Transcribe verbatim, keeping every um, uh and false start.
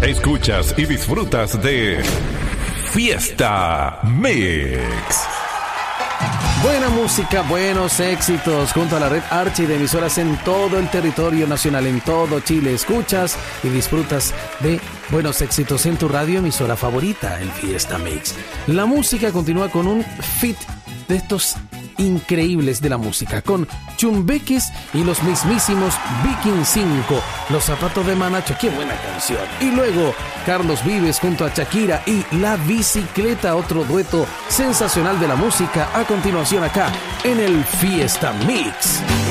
Escuchas y disfrutas de Fiesta Mix. Buena música, buenos éxitos, junto a la red Archi de emisoras en todo el territorio nacional, en todo Chile. Escuchas y disfrutas de buenos éxitos en tu radio emisora favorita, en Fiesta Mix. La música continúa con un fit de estos increíbles de la música, con Chumbeques y los mismísimos Viking cinco, Los zapatos de Manacho, qué buena canción. Y luego Carlos Vives junto a Shakira y La Bicicleta, otro dueto sensacional de la música, a continuación acá en el Fiesta Mix.